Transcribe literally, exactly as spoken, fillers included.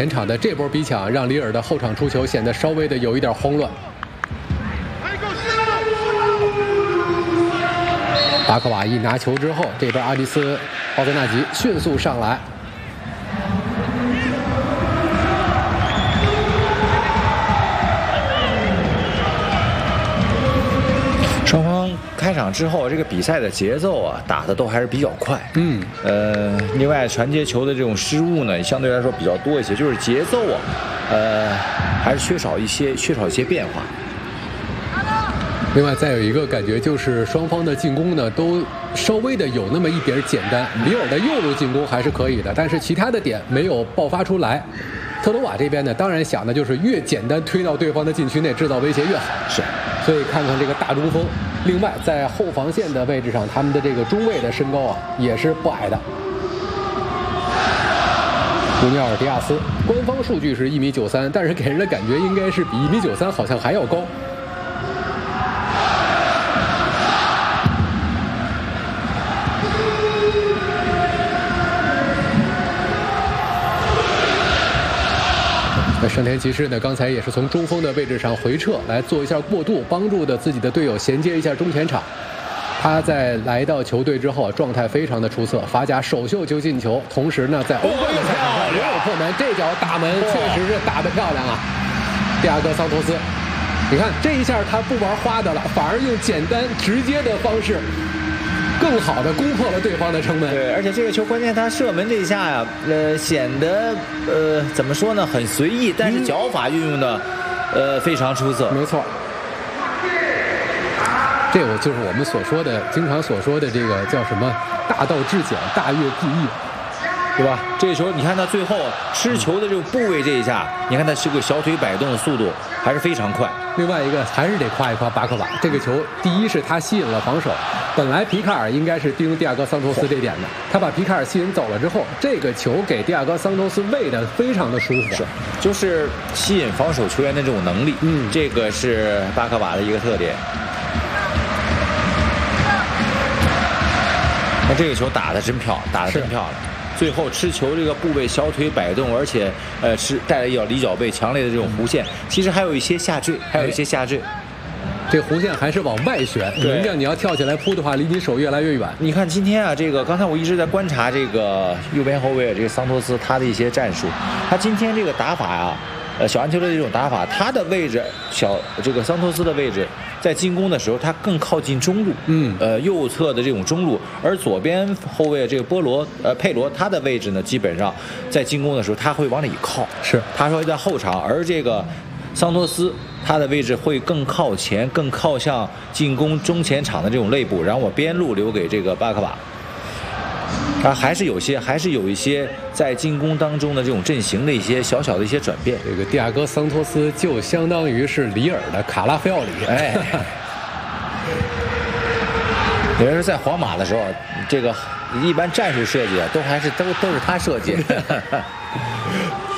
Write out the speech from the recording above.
前场的这波逼抢，让里尔的后场出球显得稍微的有一点慌乱。巴克瓦一拿球之后，这边阿迪斯奥泽纳吉迅速上来。 双方开场之后，这个比赛的节奏啊，打的都还是比较快。 嗯， 呃，另外传接球的这种失误呢，相对来说比较多一些，就是节奏啊，呃，还是缺少一些缺少一些变化。 另外，再有一个感觉就是双方的进攻呢，都稍微的有那么一点简单。里尔的右路进攻还是可以的，但是其他的点没有爆发出来。特罗瓦这边呢，当然想的就是越简单推到对方的禁区内，制造威胁越好。 是。 所以看看这个大中锋，另外在后防线的位置上，他们的这个中卫的身高啊也是不矮的。布尼尔迪亚斯，官方数据是一米九三，但是给人的感觉应该是比一米九三好像还要高。那山田骑士呢？刚才也是从中锋的位置上回撤来做一下过渡，帮助的自己的队友衔接一下中前场。他在来到球队之后，状态非常的出色，法甲首秀就进球，同时呢在欧冠的赛场上也有破门，这脚打门确实是打得漂亮啊！蒂亚戈桑托斯，你看这一下他不玩花的了，反而用简单直接的方式。更好的攻破了对方的城门。 对，而且这个球关键他射门这一下呀，呃，显得呃怎么说呢，很随意，但是脚法运用的，呃非常出色。 没错，这我就是我们所说的，经常所说的这个叫什么“大道至简，大悦地易”， 对吧？这个球你看他最后吃球的这种部位这一下，你看他这个小腿摆动的速度还是非常快。 另外一个还是得夸一夸巴克瓦，这个球第一是他吸引了防守，本来皮卡尔应该是盯蒂亚戈桑托斯这点的，他把皮卡尔吸引走了之后，这个球给蒂亚戈桑托斯喂的非常的舒服， 是就是吸引防守球员的这种能力，嗯，这个是巴克瓦的一个特点。那这个球打得真漂亮，打得真漂亮。最后吃球这个部位小腿摆动，而且呃是带了一脚离脚背强烈的这种弧线，其实还有一些下坠，还有一些下坠。 这弧线还是往外旋，人家你要跳起来扑的话，离你手越来越远。 你看今天啊，这个刚才我一直在观察这个右边后卫这个桑托斯他的一些战术，他今天这个打法啊，呃小安切洛蒂这种打法，他的位置小这个桑托斯的位置。在进攻的时候，他更靠近中路，嗯，呃，右侧的这种中路，而左边后卫这个波罗，呃，佩罗，他的位置呢，基本上在进攻的时候，他会往里靠， 是， 他会在后场，而这个桑托斯，他的位置会更靠前，更靠向进攻中前场的这种内部，然后我边路留给这个巴克瓦。他还是有些，还是有一些在进攻当中的这种阵型的一些小小的一些转变。 这个蒂亚戈桑托斯就相当于是里尔的卡拉菲奥里， 哎，也就是在皇马的时候，这个一般战术设计啊，都还是都都是他设计。